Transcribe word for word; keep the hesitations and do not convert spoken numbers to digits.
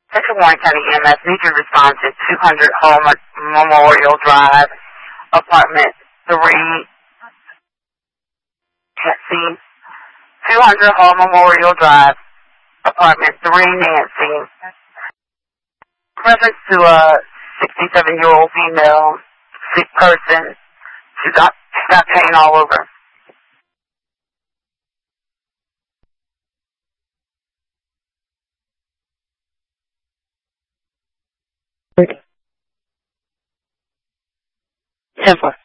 Central Warren County E M S needs to respond to two hundred Home Memorial Drive, apartment three, can't see, two hundred Home Memorial Drive, apartment three, Nancy. Reference to a sixty-seven-year-old female, sick person. She got, she got pain all over. ten four.